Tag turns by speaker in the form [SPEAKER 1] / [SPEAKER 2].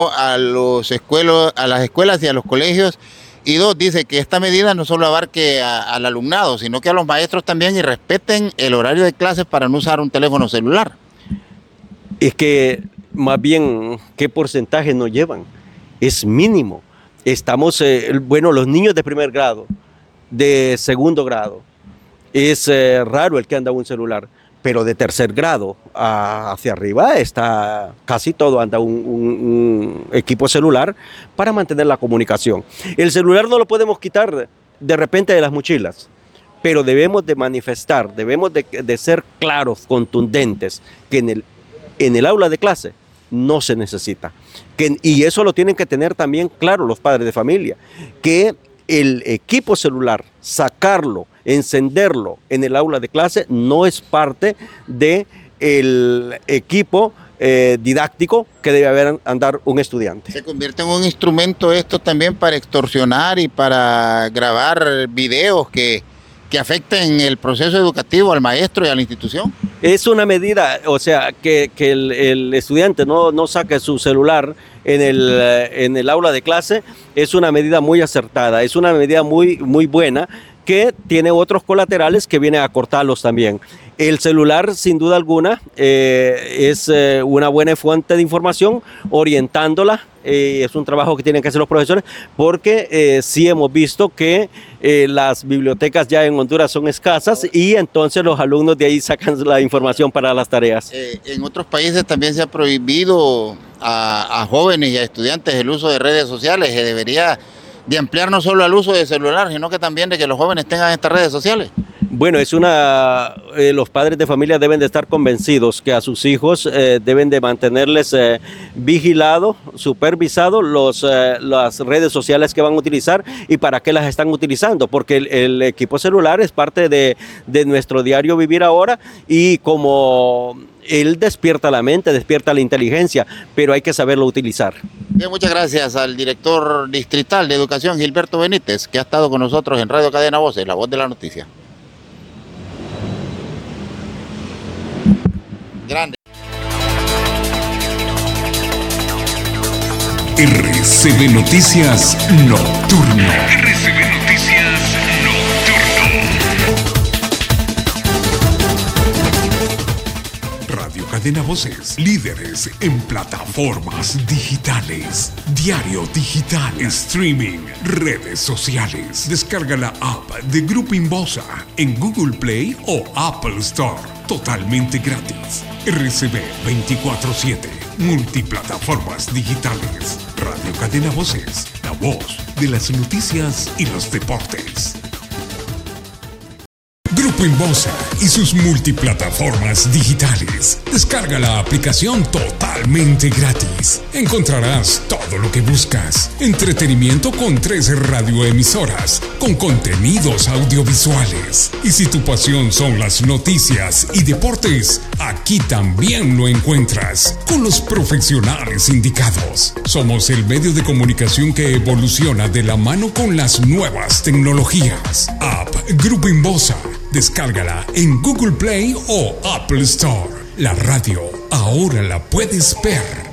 [SPEAKER 1] a las escuelas y a los colegios. Y dos, dice que esta medida no solo abarque al alumnado, sino que a los maestros también y respeten el horario de clases para no usar un teléfono celular.
[SPEAKER 2] Es que más bien, ¿qué porcentaje nos llevan? Es mínimo. Estamos, los niños de primer grado, de segundo grado, es raro el que anda un celular, pero de tercer grado hacia arriba está casi todo, anda un equipo celular para mantener la comunicación. El celular no lo podemos quitar de repente de las mochilas, pero debemos de manifestar, debemos de ser claros, contundentes, que en el aula de clase no se necesita. Y eso lo tienen que tener también claro los padres de familia, que el equipo celular, sacarlo, encenderlo en el aula de clase no es parte del equipo didáctico que debe andar un estudiante.
[SPEAKER 1] ¿Se convierte en un instrumento esto también para extorsionar y para grabar videos que afecten el proceso educativo al maestro y a la institución?
[SPEAKER 2] Es una medida, o sea, que el estudiante no saque su celular en el aula de clase, es una medida muy acertada, es una medida muy, muy buena, que tiene otros colaterales que vienen a cortarlos también. El celular, sin duda alguna, es una buena fuente de información, orientándola. Es un trabajo que tienen que hacer los profesores, porque sí hemos visto que las bibliotecas ya en Honduras son escasas y entonces los alumnos de ahí sacan la información para las tareas.
[SPEAKER 1] En otros países también se ha prohibido a jóvenes y a estudiantes el uso de redes sociales. Se debería de ampliar no solo al uso de celular, sino que también de que los jóvenes tengan estas redes sociales.
[SPEAKER 2] Bueno, los padres de familia deben de estar convencidos que a sus hijos deben de mantenerles vigilados, supervisados las redes sociales que van a utilizar y para qué las están utilizando, porque el equipo celular es parte de nuestro diario vivir ahora, y como él despierta la mente, despierta la inteligencia, pero hay que saberlo utilizar.
[SPEAKER 1] Bien, muchas gracias al director distrital de Educación, Gilberto Benítez, que ha estado con nosotros en Radio Cadena Voces, la voz de la noticia. Grande.
[SPEAKER 3] RCB Noticias Nocturno.
[SPEAKER 4] RCB Noticias Nocturno.
[SPEAKER 3] Radio Cadena Voces, líderes en plataformas digitales, diario digital, streaming, redes sociales. Descarga la app de Grupo Inbosa en Google Play o Apple Store, totalmente gratis. RCB 24/7, multiplataformas digitales. Radio Cadena Voces, la voz de las noticias y los deportes. Grupo Inbosa y sus multiplataformas digitales. Descarga la aplicación totalmente gratis. Encontrarás todo lo que buscas. Entretenimiento con 13 radioemisoras, con contenidos audiovisuales. Y si tu pasión son las noticias y deportes, aquí también lo encuentras, con los profesionales indicados. Somos el medio de comunicación que evoluciona de la mano con las nuevas tecnologías. App Grupo Inbosa. Descárgala en Google Play o Apple Store. La radio ahora la puedes ver.